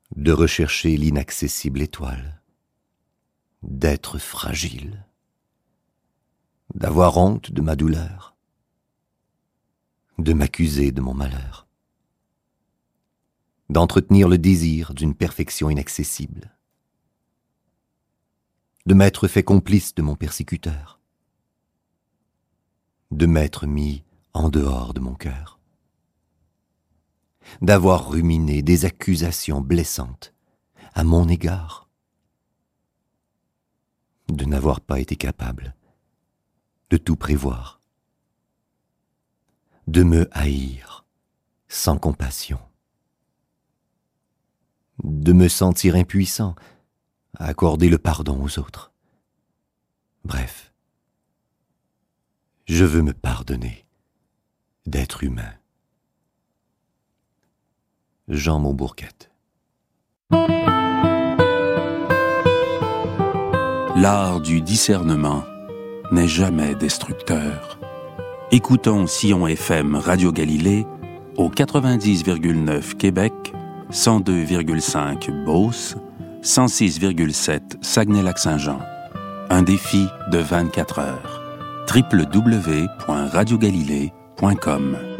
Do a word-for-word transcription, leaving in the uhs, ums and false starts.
de rechercher l'inaccessible étoile, d'être fragile, d'avoir honte de ma douleur, de m'accuser de mon malheur, d'entretenir le désir d'une perfection inaccessible, de m'être fait complice de mon persécuteur, de m'être mis en dehors de mon cœur, d'avoir ruminé des accusations blessantes à mon égard, de n'avoir pas été capable de tout prévoir, de me haïr sans compassion, de me sentir impuissant à accorder le pardon aux autres. Bref, je veux me pardonner d'être humain. Jean Maubourquette. L'art du discernement n'est jamais destructeur. Écoutons Sillon F M Radio Galilée au quatre-vingt-dix virgule neuf Québec, cent deux virgule cinq Beauce, cent six virgule sept Saguenay-Lac-Saint-Jean. Un défi de vingt-quatre heures. w w w point radio galilée point com